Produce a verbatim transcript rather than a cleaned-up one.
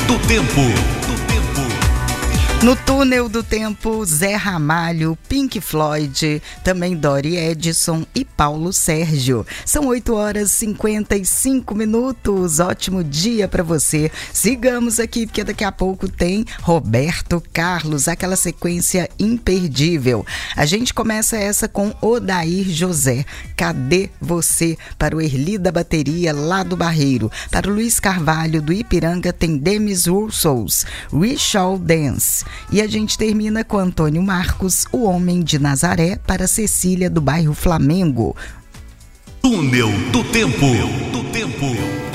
do Tempo. No Túnel do Tempo, Zé Ramalho, Pink Floyd, também Dori Edson e Paulo Sérgio. São oito horas e cinquenta e cinco minutos. Ótimo dia para você. Sigamos aqui, porque daqui a pouco tem Roberto Carlos, aquela sequência imperdível. A gente começa essa com Odair José. Cadê você? Para o Erli da Bateria, lá do Barreiro. Para o Luiz Carvalho, do Ipiranga, tem Demis Rousseaus, We Shall Dance. E a gente termina com Antônio Marcos, O Homem de Nazaré, para Cecília, do bairro Flamengo. Túnel do Tempo. Do Tempo.